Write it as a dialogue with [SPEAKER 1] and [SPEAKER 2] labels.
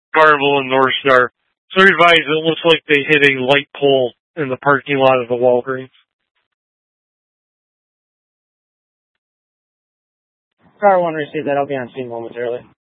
[SPEAKER 1] Carnival and North Star. So advise, it looks like they hit a light pole in the parking lot of the Walgreens.
[SPEAKER 2] Car 1 received that. I'll be on scene momentarily.